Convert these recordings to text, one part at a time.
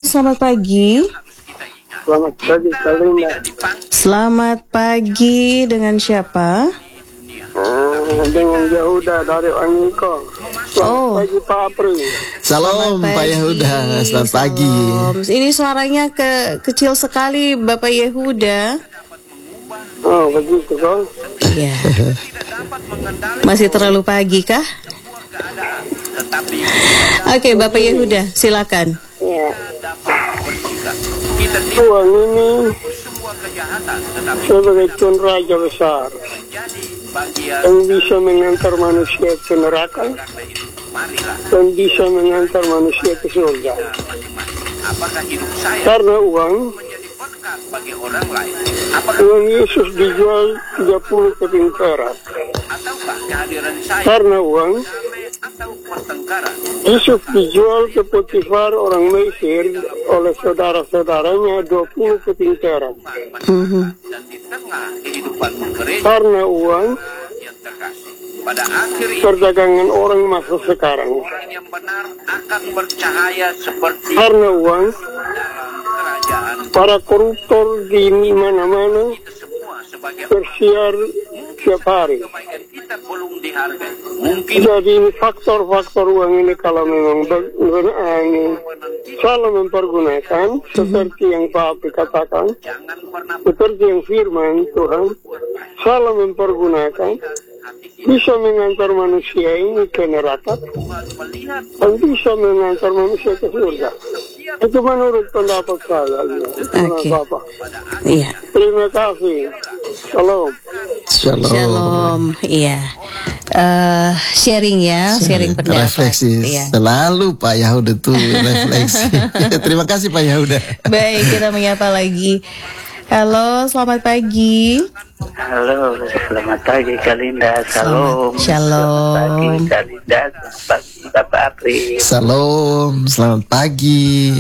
selamat pagi. Selamat pagi, Kalina. Selamat pagi, dengan siapa? Dengan Yahuda dari Aniko. Selamat pagi, Pak Apri. Salam Pak Yehuda, selamat pagi. Ini suaranya kecil sekali Bapak Yehuda. Oh, begitu kan? Iya. Masih terlalu pagi kah? Oke, Bapak Yehuda, silakan. Ya. Tuhan ini sebagai Tuhan Raja besar yang bisa mengantar manusia ke neraka dan bisa mengantar manusia ke surga. Karena uang Yesus dijual 30 keping perak. Karena uang Yusuf dijual ke Potifar orang Mesir oleh saudara-saudaranya 20 keping perak. Karena uang perdagangan orang masa sekarang. Karena uang para koruptor di mana-mana bersiar setiap hari. Jadi ini faktor-faktor uang ini kalau memang salah mempergunakan seperti yang Pak Api katakan, seperti yang firman Tuhan, salah mempergunakan bisa mengantar manusia ini ke neraka dan bisa mengantar manusia ke surga. Itu menurut pendapat saya. Bapak. Iya. Terima kasih. Shalom. Shalom. Iya. Sharing ya, sharing pendapat. Refleksi. Iya. Selalu Pak Yehuda tuh refleksi. Terima kasih Pak Yehuda. Baik, kita menyapa lagi. Halo, selamat pagi. Halo, selamat pagi Kalinda. Shalom. Shalom. Selamat pagi Kalinda. Selamat pagi Bapak Apri. Salam, selamat pagi.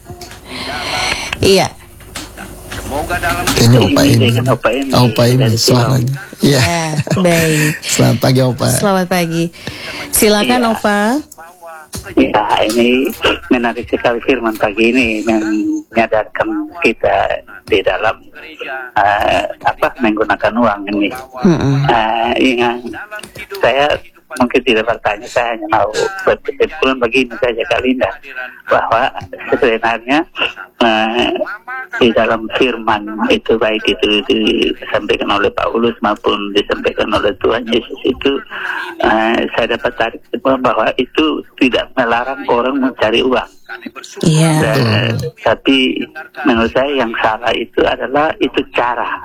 Iya. Ini Opa ini suaranya. Iya. Baik. Selamat pagi Opa. Selamat pagi. Silakan Ya. Opa. Ya, ini menarik sekali firman pagi ini menyadarkan kita di dalam menggunakan uang ini. Saya mungkin tidak bertanya, saya hanya mau berkesimpulan begini saja Kalinda, bahwa sebenarnya di dalam firman itu, baik itu disampaikan oleh Paulus maupun disampaikan oleh Tuhan Yesus itu, saya dapat tarik bahwa itu tidak melarang orang mencari uang. Iya. Tapi menurut saya yang salah itu adalah itu cara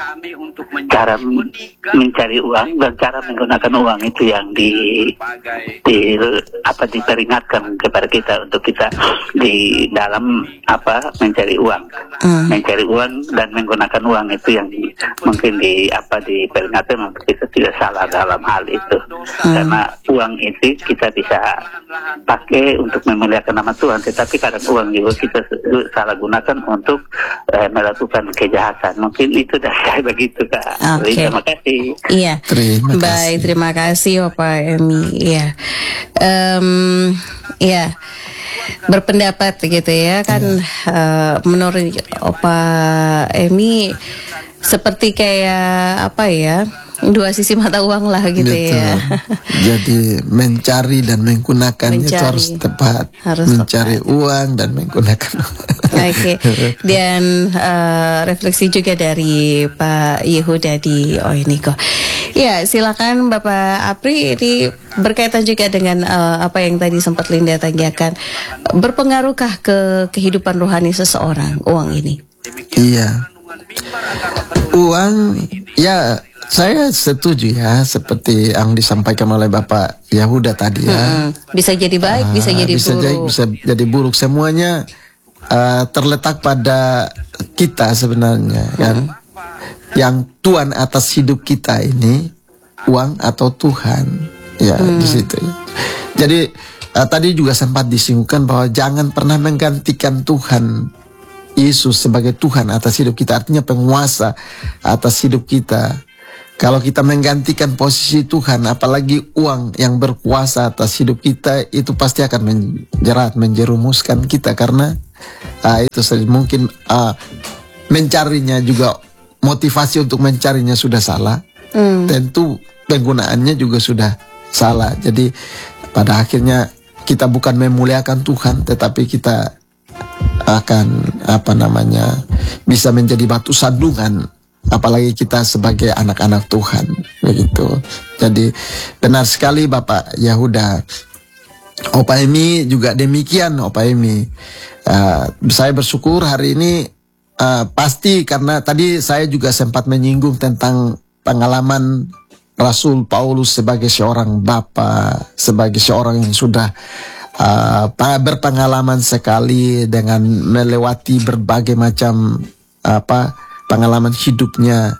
mencari uang dan cara menggunakan uang itu yang diperingatkan kepada kita untuk kita di dalam mencari uang, mencari uang dan menggunakan uang itu yang mungkin diperingatkan untuk kita tidak salah dalam hal itu, karena uang itu kita bisa pakai untuk memuliakan nama Tuhan, tetapi kadang uang juga kita salah gunakan untuk melakukan kejahatan. Mungkin itu dari saya begitu Kak. Okay. Terima kasih. Iya. Baik, terima kasih Opa Emi. Iya. Iya. Berpendapat gitu ya kan, menurut Opa Emi seperti kayak dua sisi mata uang lah gitu ya. Jadi mencari dan menggunakannya itu harus tepat. Mencari uang dan menggunakan. Oke. Dan refleksi juga dari Pak Yehuda di Oiniko. Ya, silakan Bapak Apri, ini berkaitan juga dengan apa yang tadi sempat Linda tanyakan. Berpengaruhkah ke kehidupan rohani seseorang uang ini? Iya. Uang, ya saya setuju ya, seperti yang disampaikan oleh Bapak Yehuda tadi ya. Bisa jadi baik, bisa jadi buruk. Bisa jadi buruk. Semuanya terletak pada kita sebenarnya kan. Yang Tuhan atas hidup kita ini uang atau Tuhan ya di situ. Jadi tadi juga sempat disinggung bahwa jangan pernah menggantikan Tuhan Yesus sebagai Tuhan atas hidup kita, artinya penguasa atas hidup kita. Kalau kita menggantikan posisi Tuhan, apalagi uang yang berkuasa atas hidup kita, itu pasti akan menjerat, menjerumuskan kita, karena itu mungkin mencarinya juga, motivasi untuk mencarinya sudah salah. Tentu penggunaannya juga sudah salah. Jadi pada akhirnya kita bukan memuliakan Tuhan, tetapi kita akan bisa menjadi batu sandungan, apalagi kita sebagai anak-anak Tuhan, begitu. Jadi benar sekali Bapak Yehuda. Opa Emi juga demikian, Opa Emi. Saya bersyukur hari ini, pasti karena tadi saya juga sempat menyinggung tentang pengalaman Rasul Paulus sebagai seorang bapa, sebagai seorang yang sudah berpengalaman sekali dengan melewati berbagai macam pengalaman hidupnya.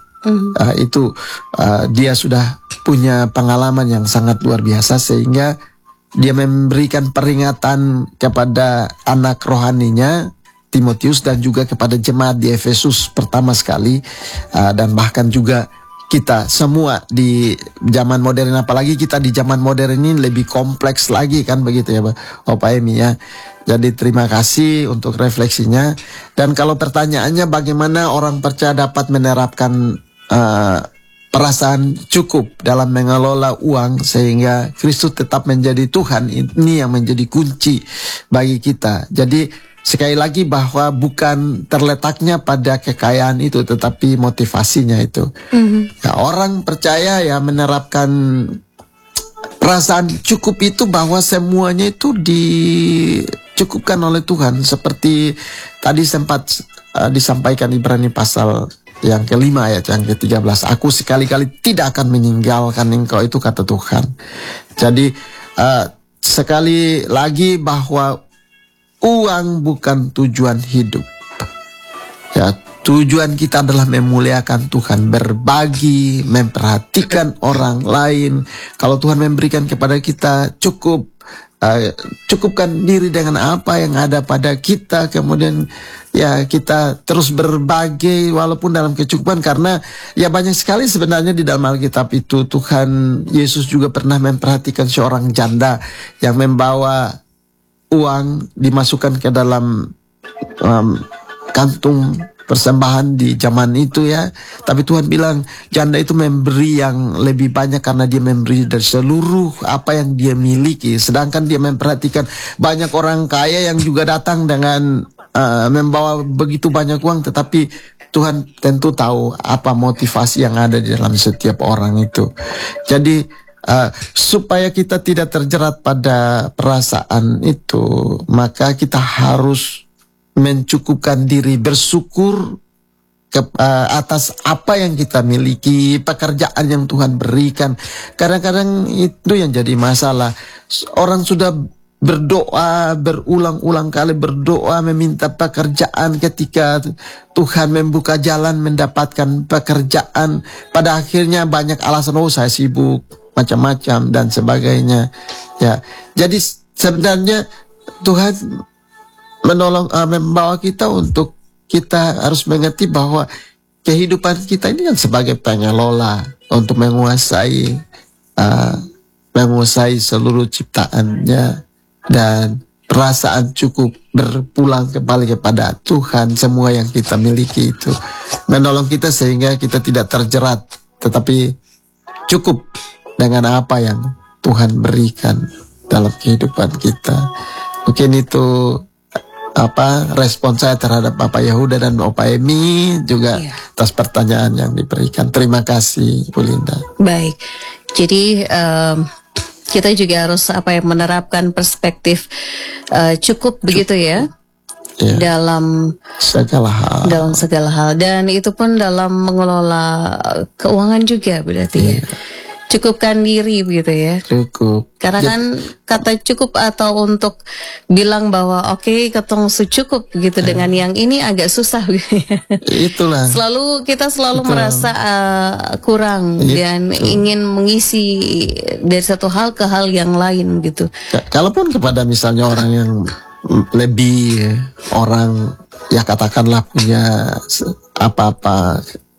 Dia sudah punya pengalaman yang sangat luar biasa, sehingga dia memberikan peringatan kepada anak rohaninya Timotius dan juga kepada jemaat di Efesus pertama sekali, dan bahkan juga kita semua di zaman modern, apalagi kita di zaman modern ini lebih kompleks lagi kan, begitu ya Opa Emi ya. Jadi terima kasih untuk refleksinya. Dan kalau pertanyaannya bagaimana orang percaya dapat menerapkan perasaan cukup dalam mengelola uang sehingga Kristus tetap menjadi Tuhan, ini yang menjadi kunci bagi kita. Jadi sekali lagi bahwa bukan terletaknya pada kekayaan itu, tetapi motivasinya itu. Ya, orang percaya ya menerapkan perasaan cukup itu, bahwa semuanya itu dicukupkan oleh Tuhan. Seperti tadi sempat disampaikan Ibrani pasal yang kelima ayat yang ke-13. Aku sekali-kali tidak akan meninggalkan engkau, itu kata Tuhan. Jadi sekali lagi bahwa uang bukan tujuan hidup. Ya, tujuan kita adalah memuliakan Tuhan, berbagi, memperhatikan orang lain. Kalau Tuhan memberikan kepada kita cukupkan diri dengan apa yang ada pada kita. Kemudian ya kita terus berbagi walaupun dalam kecukupan, karena ya banyak sekali sebenarnya di dalam Alkitab itu Tuhan Yesus juga pernah memperhatikan seorang janda yang membawa uang dimasukkan ke dalam kantung persembahan di zaman itu ya. Tapi Tuhan bilang janda itu memberi yang lebih banyak karena dia memberi dari seluruh apa yang dia miliki. Sedangkan dia memperhatikan banyak orang kaya yang juga datang dengan membawa begitu banyak uang, tetapi Tuhan tentu tahu apa motivasi yang ada di dalam setiap orang itu. Jadi supaya kita tidak terjerat pada perasaan itu, maka kita harus mencukupkan diri, bersyukur atas apa yang kita miliki, pekerjaan yang Tuhan berikan. Kadang-kadang itu yang jadi masalah. Orang sudah berdoa, berulang-ulang kali berdoa meminta pekerjaan, ketika Tuhan membuka jalan mendapatkan pekerjaan, pada akhirnya banyak alasan, oh saya sibuk, macam-macam dan sebagainya ya. Jadi sebenarnya Tuhan membawa kita untuk kita harus mengerti bahwa kehidupan kita ini kan sebagai pengelola untuk menguasai seluruh ciptaannya, dan perasaan cukup berpulang kembali kepada Tuhan. Semua yang kita miliki itu menolong kita sehingga kita tidak terjerat, tetapi cukup dengan apa yang Tuhan berikan dalam kehidupan kita. Mungkin itu respon saya terhadap Bapak Yehuda dan Opa Emi juga atas pertanyaan yang diberikan. Terima kasih Bu Linda. Baik, jadi kita juga harus menerapkan perspektif cukup begitu ya. Dalam segala hal, dan itu pun dalam mengelola keuangan juga berarti ya. Cukupkan diri begitu ya. Cukup. Karena kan kata cukup atau untuk bilang bahwa oke, ketong secukup gitu dengan yang ini agak susah gitu ya. Itulah. Kita selalu merasa kurang dan ingin mengisi dari satu hal ke hal yang lain gitu. Kalaupun kepada misalnya orang yang lebih, orang ya katakanlah punya apa-apa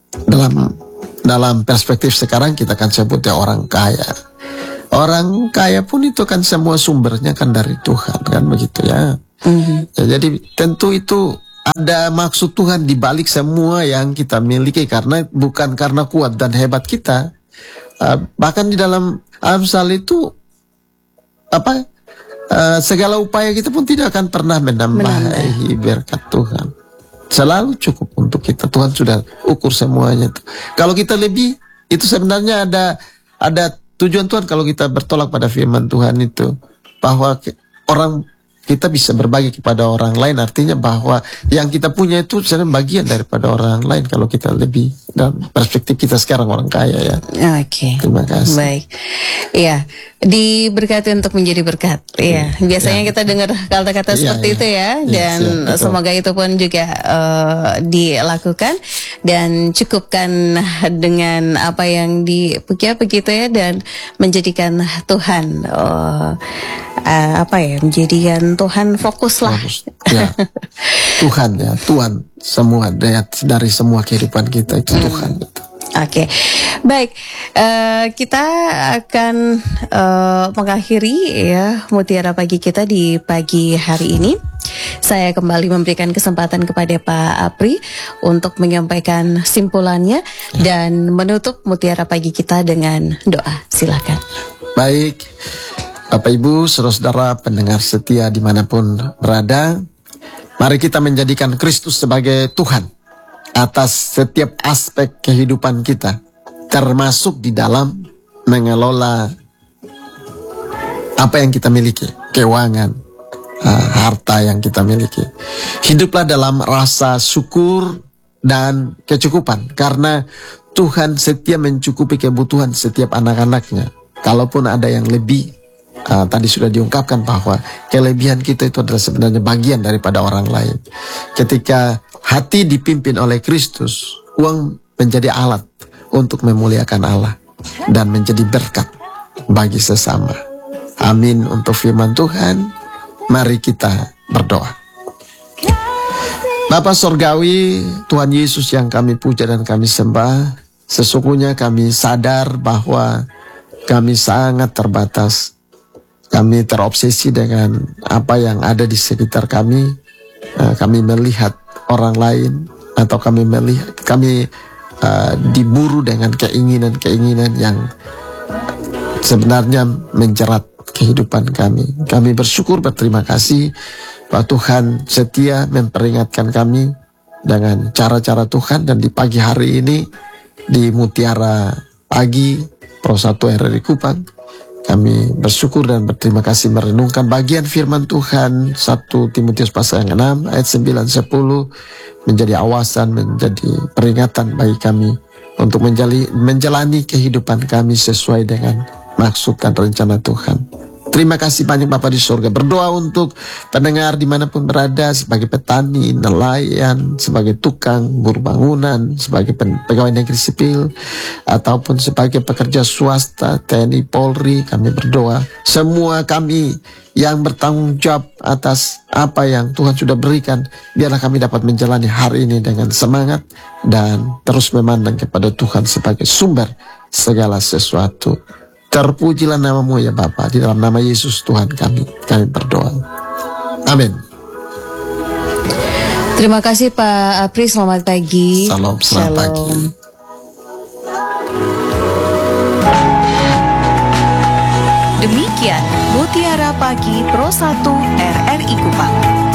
dalam perspektif sekarang kita kan sebut ya orang kaya. Orang kaya pun itu kan semua sumbernya kan dari Tuhan kan, begitu ya. Ya, jadi tentu itu ada maksud Tuhan di balik semua yang kita miliki, karena bukan karena kuat dan hebat kita. Bahkan di dalam Amsal itu segala upaya kita pun tidak akan pernah menambahi berkat Tuhan. Selalu cukup untuk kita. Tuhan sudah ukur semuanya. Kalau kita lebih, itu sebenarnya ada tujuan Tuhan kalau kita bertolak pada firman Tuhan itu, bahwa kita bisa berbagi kepada orang lain, artinya bahwa yang kita punya itu sebenarnya bagian daripada orang lain kalau kita lebih, dalam perspektif kita sekarang orang kaya ya. Oke. Terima kasih. Baik. Iya, diberkati untuk menjadi berkat. Iya, biasanya kita dengar kata-kata seperti itu ya, dan semoga itu pun juga dilakukan dan cukupkan dengan apa yang dipuja begitu ya, dan menjadikan Tuhan menjadikan Tuhan fokuslah. Ya. Tuhan semua dari semua kehidupan kita itu Tuhan. Oke, baik. Kita akan mengakhiri ya Mutiara Pagi kita di pagi hari ini. Saya kembali memberikan kesempatan kepada Pak Apri untuk menyampaikan simpulannya dan menutup Mutiara Pagi kita dengan doa. Silakan. Baik, Bapak Ibu, saudara-saudara pendengar setia dimanapun berada, mari kita menjadikan Kristus sebagai Tuhan atas setiap aspek kehidupan kita, termasuk di dalam mengelola apa yang kita miliki, keuangan, harta yang kita miliki. Hiduplah dalam rasa syukur dan kecukupan, karena Tuhan setia mencukupi kebutuhan setiap anak-anaknya. Kalaupun ada yang lebih, tadi sudah diungkapkan bahwa kelebihan kita itu adalah sebenarnya bagian daripada orang lain. Ketika hati dipimpin oleh Kristus, uang menjadi alat untuk memuliakan Allah dan menjadi berkat bagi sesama. Amin untuk firman Tuhan. Mari kita berdoa. Bapa Sorgawi, Tuhan Yesus yang kami puja dan kami sembah, sesungguhnya kami sadar bahwa kami sangat terbatas. Kami terobsesi dengan apa yang ada di sekitar kami. Kami melihat orang lain, atau kami diburu dengan keinginan-keinginan yang sebenarnya menjerat kehidupan kami. Kami bersyukur, berterima kasih bahwa Tuhan setia memperingatkan kami dengan cara-cara Tuhan. Dan di pagi hari ini di Mutiara Pagi Pro 1 RRI Kupang, kami bersyukur dan berterima kasih merenungkan bagian firman Tuhan 1 Timotius pasal yang 6 ayat 9-10 menjadi awasan, menjadi peringatan bagi kami untuk menjalani kehidupan kami sesuai dengan maksud dan rencana Tuhan. Terima kasih banyak Bapa di surga. Berdoa untuk pendengar dimanapun berada, sebagai petani, nelayan, sebagai tukang buruh bangunan, sebagai pegawai negeri sipil, ataupun sebagai pekerja swasta, TNI, Polri. Kami berdoa semua kami yang bertanggung jawab atas apa yang Tuhan sudah berikan, biarlah kami dapat menjalani hari ini dengan semangat dan terus memandang kepada Tuhan sebagai sumber segala sesuatu. Terpujilah namamu ya Bapa, di dalam nama Yesus Tuhan kami berdoa. Amin. Terima kasih Pak Apri, selamat pagi. Shalom, selamat pagi. Demikian Mutiara Pagi Pro 1 RRI Kupang.